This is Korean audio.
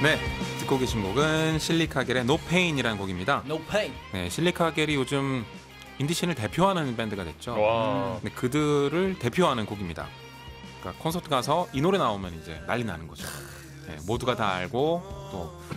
네, 듣고 계신 곡은 실리카겔의 No Pain이라는 곡입니다. No pain. 네, 실리카겔이 요즘 인디씬을 대표하는 밴드가 됐죠. 와. 근데 그들을 대표하는 곡입니다. 그러니까 콘서트 가서 이 노래 나오면 이제 난리 나는 거죠. 네, 모두가 다 알고 또